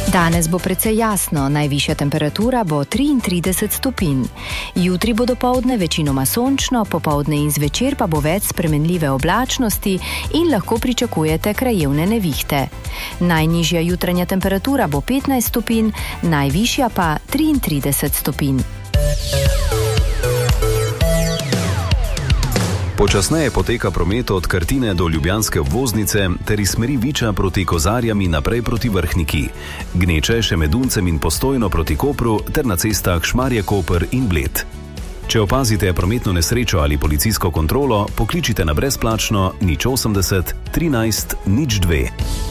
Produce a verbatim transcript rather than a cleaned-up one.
Danes bo precej jasno, najvišja temperatura bo triintrideset stopinj. Jutri bo dopoldne večinoma sončno, popoldne in zvečer pa bo več spremenljive oblačnosti in lahko pričakujete krajevne nevihte. Najnižja jutranja temperatura bo petnajst stopinj, najvišja pa triintrideset stopinj. Počasneje poteka promet od Krtine do ljubljanske obvoznice ter iz smeri Viča proti Kozarjam in naprej proti Vrhniki. Gneče, Šemeduncem in Postojno proti Kopru ter na cestah Šmarje-Koper in Bled. Če opazite prometno nesrečo ali policijsko kontrolo, pokličite na brezplačno nič osemdeset trinajst nič dve.